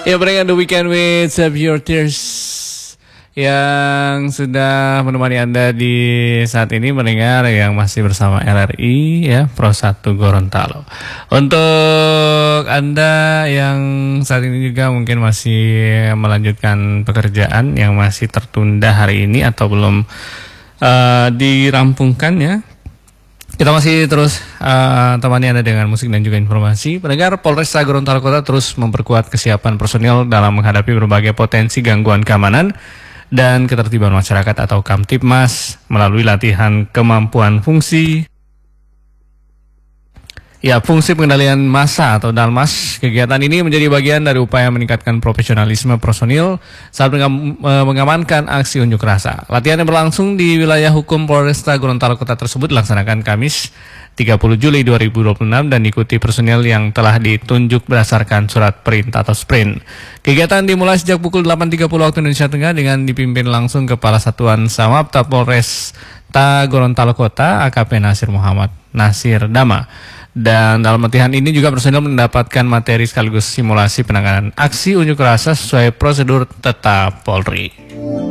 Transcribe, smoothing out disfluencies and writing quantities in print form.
Ya, berikan The Weekend with Save Your Tears yang sudah menemani Anda di saat ini mendengar yang masih bersama RRI ya Pro 1 Gorontalo. Untuk Anda yang saat ini juga mungkin masih melanjutkan pekerjaan yang masih tertunda hari ini atau belum dirampungkan ya, kita masih terus temani Anda dengan musik dan juga informasi. Pendengar, Polresta Gorontalo Kota terus memperkuat kesiapan personil dalam menghadapi berbagai potensi gangguan keamanan dan ketertiban masyarakat atau Kamtibmas melalui latihan kemampuan fungsi. Ya, fungsi pengendalian massa atau Dalmas. Kegiatan ini menjadi bagian dari upaya meningkatkan profesionalisme personil saat mengamankan aksi unjuk rasa. Latihan yang berlangsung di wilayah hukum Polresta Gorontalo Kota tersebut dilaksanakan Kamis 30 Juli 2026 dan diikuti personil yang telah ditunjuk berdasarkan surat perintah atau sprint. Kegiatan dimulai sejak pukul 8.30 waktu Indonesia Tengah dengan dipimpin langsung Kepala Satuan Samapta Polresta Gorontalo Kota AKP Nasir Muhammad Nasir Dama. Dan dalam latihan ini juga personil mendapatkan materi sekaligus simulasi penanganan aksi unjuk rasa sesuai prosedur tetap Polri.